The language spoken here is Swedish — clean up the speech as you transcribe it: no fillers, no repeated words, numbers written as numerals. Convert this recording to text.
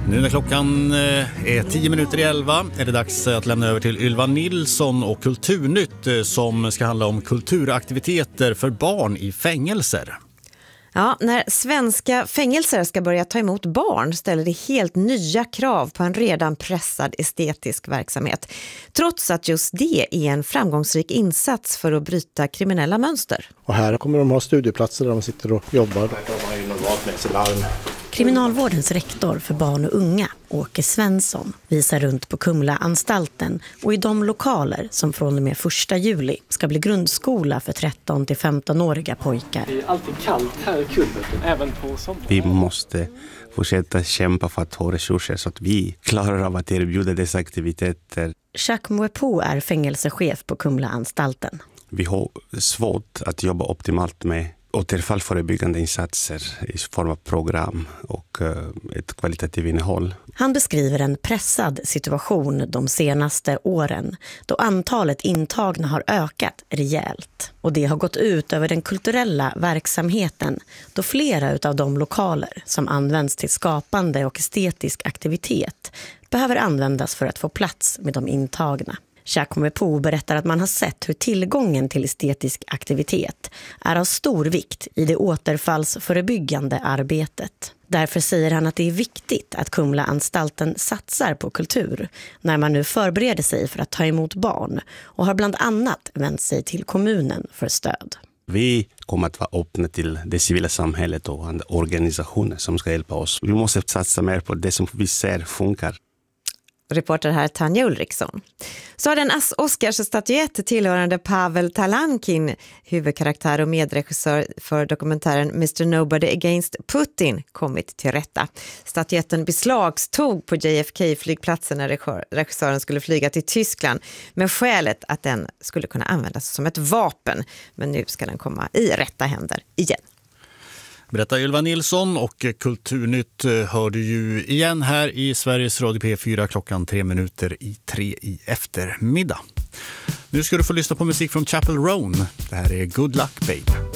Nu när klockan är 10:10 är det dags att lämna över till Ylva Nilsson och Kulturnytt som ska handla om kulturaktiviteter för barn i fängelser. Ja, när svenska fängelser ska börja ta emot barn ställer det helt nya krav på en redan pressad estetisk verksamhet. Trots att just det är en framgångsrik insats för att bryta kriminella mönster. Och här kommer de ha studieplatser där de sitter och jobbar. Kriminalvårdens rektor för barn och unga, Åke Svensson, visar runt på Kumla-anstalten och i de lokaler som från och med 1 juli ska bli grundskola för 13 till 15-åriga pojkar. Det är alltid kallt här i kulverten, även på sommaren. Vi måste fortsätta kämpa för att ha resurser så att vi klarar av att erbjuda dessa aktiviteter. Jacques Mouepo är fängelsechef på Kumla-anstalten. Vi har svårt att jobba optimalt med återfallsförebyggande insatser i form av program och ett kvalitativt innehåll. Han beskriver en pressad situation de senaste åren då antalet intagna har ökat rejält. Och det har gått ut över den kulturella verksamheten då flera av de lokaler som används till skapande och estetisk aktivitet behöver användas för att få plats med de intagna. Jacques Mouepo berättar att man har sett hur tillgången till estetisk aktivitet är av stor vikt i det återfallsförebyggande arbetet. Därför säger han att det är viktigt att Kumla-anstalten satsar på kultur när man nu förbereder sig för att ta emot barn och har bland annat vänt sig till kommunen för stöd. Vi kommer att vara öppna till det civila samhället och andra organisationer som ska hjälpa oss. Vi måste satsa mer på det som vi ser funkar. Reporter här Tanja Ulriksson. Så har den Oscarsstatyett tillhörande Pavel Talankin, huvudkaraktär och medregissör för dokumentären Mr. Nobody Against Putin, kommit till rätta. Statyetten beslagstog på JFK-flygplatsen när regissören skulle flyga till Tyskland med skälet att den skulle kunna användas som ett vapen. Men nu ska den komma i rätta händer igen. Berättar Ylva Nilsson, och Kulturnytt hör du ju igen här i Sveriges Radio P4 klockan 3:03 i eftermiddag. Nu ska du få lyssna på musik från Chapel Roan. Det här är Good Luck Babe.